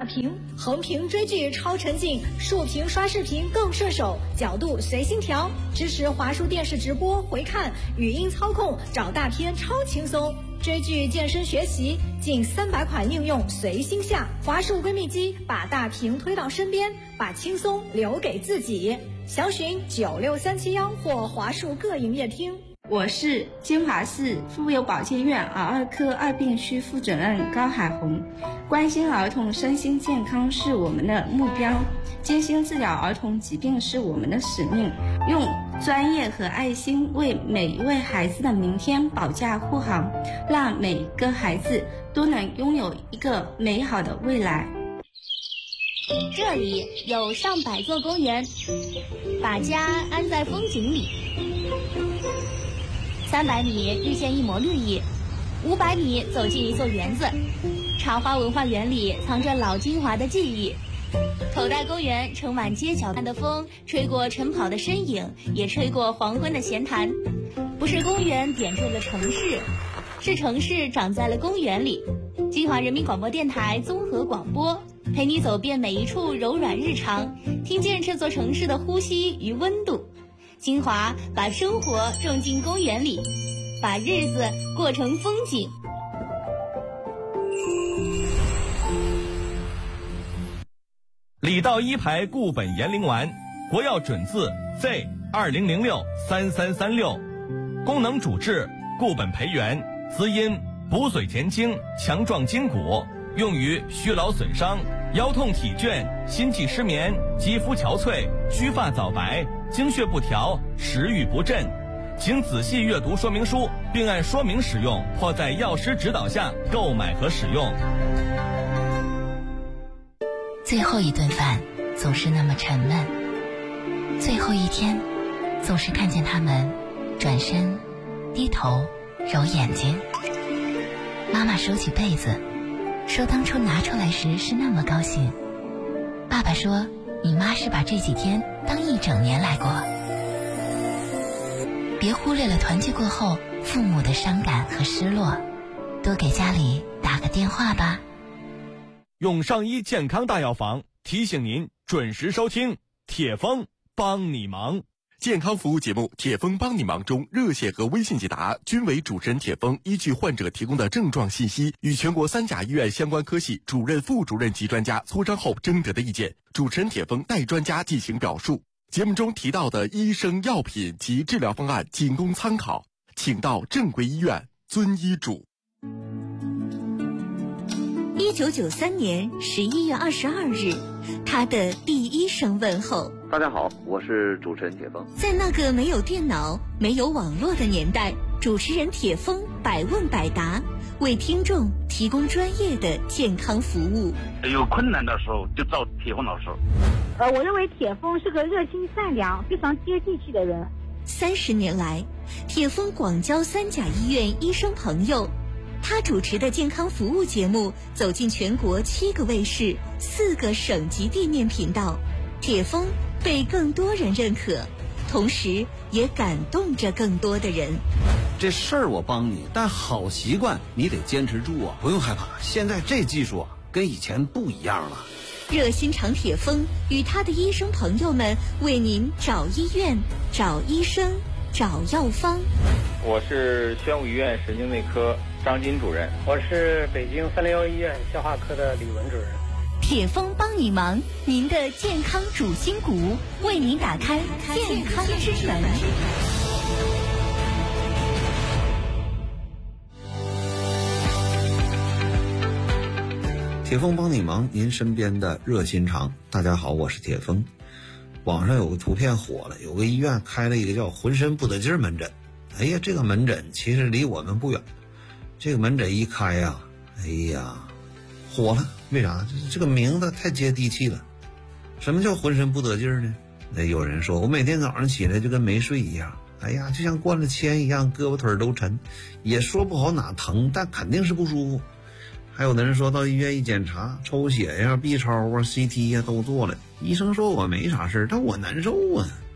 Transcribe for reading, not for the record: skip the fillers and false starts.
屏，横屏追剧超沉浸，竖屏刷视频更顺手，角度随心调，支持华数电视直播回看，语音操控，找大片超轻松。追剧、健身、学习，近300款应用随心下。华数闺蜜机，把大屏推到身边，把轻松留给自己。详询96371或华数各营业厅。 我是金华市妇幼保健院儿科2病区副主任高海红。关心儿童身心健康是我们的目标，精心治疗儿童疾病是我们的使命，用专业和爱心为每一位孩子的明天保驾护航，让每个孩子都能拥有一个美好的未来。 这里有上百座公园，把家安在风景里。300米遇见一抹绿意，500米走进一座园子。茶花文化园里藏着老金华的记忆。口袋公园盛满街角般的风，吹过晨跑的身影，也吹过黄昏的闲谈。不是公园点缀了城市，是城市长在了公园里。金华人民广播电台综合广播，陪你走遍每一处柔软日常，听见这座城市的呼吸与温度。金华把生活种进公园里，把日子过成风景。 李道一牌固本延龄丸，国药准字 Z20063336，功能主治固本培元，滋阴补髓填精，强壮筋骨，用于虚劳损伤、腰痛体倦、心悸失眠、肌肤憔悴、须发早白、经血不调、食欲不振。请仔细阅读说明书，并按说明使用，或在药师指导下购买和使用。 最后一顿饭总是那么沉闷，最后一天总是看见他们转身低头揉眼睛。妈妈收起被子，说当初拿出来时是那么高兴。爸爸说你妈是把这几天当一整年来过。别忽略了团聚过后父母的伤感和失落，多给家里打个电话吧。 永上医健康大药房提醒您准时收听铁峰帮你忙。 健康服务节目铁峰帮你忙中，热线和微信解答均为主持人铁峰依据患者提供的症状信息，与全国3甲医院相关科系主任、副主任及专家磋商后征得的意见，主持人铁峰代专家进行表述。节目中提到的医生、药品及治疗方案仅供参考，请到正规医院遵医嘱。 1993年11月22日，他的第一声问候。 大家好，我是主持人铁峰。 在那个没有电脑、没有网络的年代，主持人铁峰百问百答，为听众提供专业的健康服务。 有困难的时候就找铁峰老师。 我认为铁峰是个热心善良、非常接地气的人。 30年来，铁峰广交3甲医院医生朋友。他主持的健康服务节目走进全国7个卫视、4个省级地面频道，铁峰被更多人认可，同时也感动着更多的人。 这事儿我帮你，但好习惯你得坚持住啊！不用害怕，现在这技术啊跟以前不一样了。 热心肠铁峰与他的医生朋友们为您找医院、找医生、找药方。 我是宣武医院神经内科张金主任。 我是北京301医院消化科的李文主任。 铁峰帮你忙，您的健康主心骨，为您打开健康之门。 铁峰帮你忙，您身边的热心肠。大家好，我是铁峰。网上有个图片火了，有个医院开了一个叫浑身不得劲儿门诊。哎呀，这个门诊其实离我们不远，这个门诊一开呀，哎呀火了。为啥？这个名字太接地气了。什么叫浑身不得劲儿呢？那有人说我每天早上起来就跟没睡一样，哎呀就像灌了铅一样，胳膊腿都沉，也说不好哪疼，但肯定是不舒服。还有的人说到医院一检查，抽血呀、B 超啊、CT 呀都做了，医生说我没啥事，但我难受啊。